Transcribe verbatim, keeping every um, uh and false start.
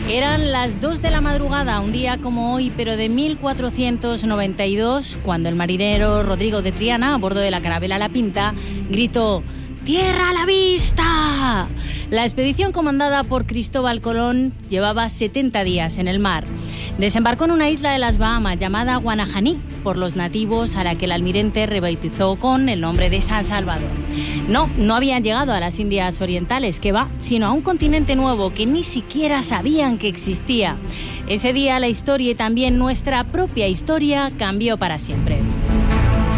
Eran las dos de la madrugada, un día como hoy, pero de mil cuatrocientos noventa y dos, cuando el marinero Rodrigo de Triana, a bordo de la carabela La Pinta, gritó: ¡Tierra a la vista! La expedición comandada por Cristóbal Colón llevaba setenta días en el mar. Desembarcó en una isla de las Bahamas llamada Guanajaní por los nativos, a la que el almirante rebautizó con el nombre de San Salvador. No, no habían llegado a las Indias Orientales, que va, sino a un continente nuevo que ni siquiera sabían que existía. Ese día la historia y también nuestra propia historia cambió para siempre.